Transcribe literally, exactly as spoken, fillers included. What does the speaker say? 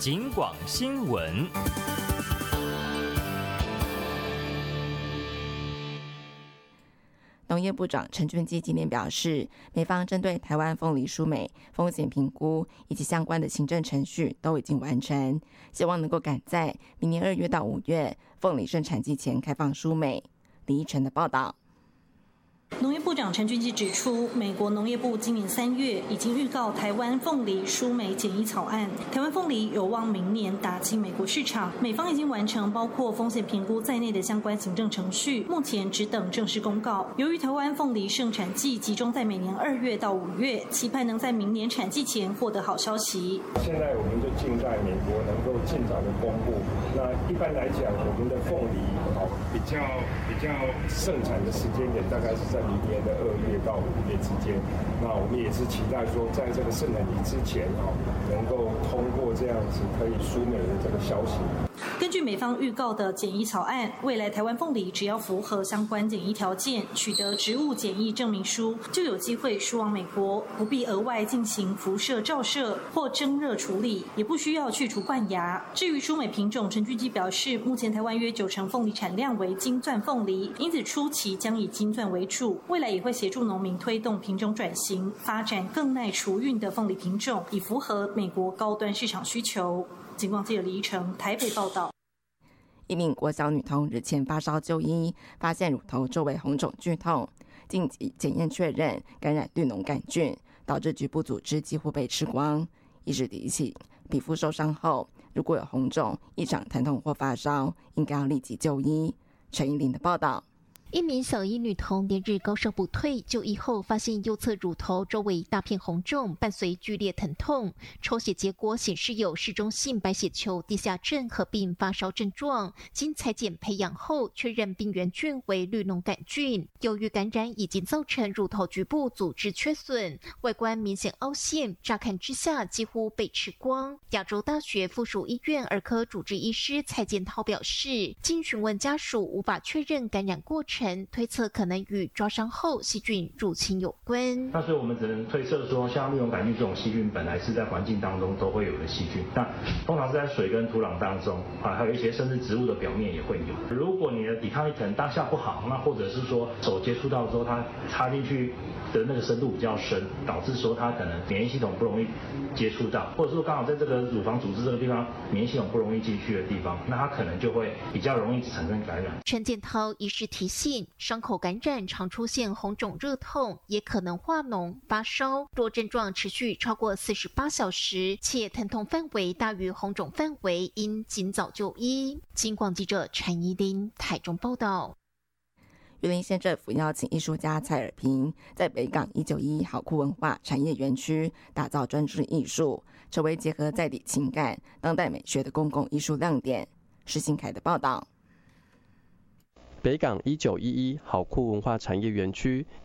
警广新闻。 农业部长陈俊基今天表示，美方针对台湾凤梨输美风险评估以及相关的行政程序都已经完成，希望能够赶在明年二月到五月凤梨盛产季前开放输美。李依晨的报道。 农业部长陈俊基指出，美国农业部今年三月已经预告台湾凤梨输美检疫草案，台湾凤梨有望明年打进美国市场。美方已经完成包括风险评估在内的相关行政程序，目前只等正式公告。由于台湾凤梨盛产季集中在每年二月到五月，期盼能在明年产季前获得好消息。 现在我们就静待美国能够尽早的公布。那一般来讲，我们的凤梨好比较比较盛产的时间点大概是在明年的二月到五月之间，那我们也是期待说，在这个圣诞节之前哦，能够通过这样子可以输美的这个消息。 根据美方预告的检疫草案，未来台湾凤梨只要符合相关检疫条件，取得植物检疫证明书，就有机会输往美国，不必额外进行辐射照射或蒸热处理，也不需要去除冠芽。至于输美品种，陈俊基表示，目前台湾约九成凤梨产量为金钻凤梨，因此初期将以金钻为主，未来也会协助农民推动品种转型，发展更耐除运的凤梨品种，以符合美国高端市场需求。警广记者李依晨台北报道。 一名国小女童日前发烧就医，发现乳头周围红肿剧痛，紧急检验确认感染绿脓杆菌，导致局部组织几乎被吃光。医师提醒，皮肤受伤后如果有红肿、异常疼痛或发烧，应该要立即就医。陈依琳的报道。 一名小一女童连日高烧不退，就医后发现右侧乳头周围大片红肿，伴随剧烈疼痛。抽血结果显示有嗜中性白血球低下症合并发烧症状，经采检培养后确认病原菌为绿脓杆菌。由于感染已经造成乳头局部组织缺损，外观明显凹陷，乍看之下几乎被吃光。亚洲大学附属医院儿科主治医师蔡建涛表示，经询问家属无法确认感染过程，推测可能与抓伤后细菌入侵有关。 那所以我们只能推测说，像绿脓杆菌这种细菌本来是在环境当中都会有的细菌，那通常是在水跟土壤当中啊，还有一些甚至植物的表面也会有。如果你的抵抗力可能当下不好，那或者是说手接触到之后它插进去的那个深度比较深，导致说它可能免疫系统不容易接触到，或者说刚好在这个乳房组织这个地方免疫系统不容易进去的地方，那它可能就会比较容易产生感染。 陈建涛医师提醒，伤口感染常出现红肿热痛，也可能化脓发烧，若症状持续超过四十八小时，且疼痛范围大于红肿范围，应尽早就医。警广记者陈怡琳台中报道。 云林县政府邀请艺术家蔡尔平在北港一九一一好库文化产业园区打造专制艺术，成为结合在地情感、当代美学的公共艺术亮点。施新凯的报道。 北港一九一一好库文化产业园区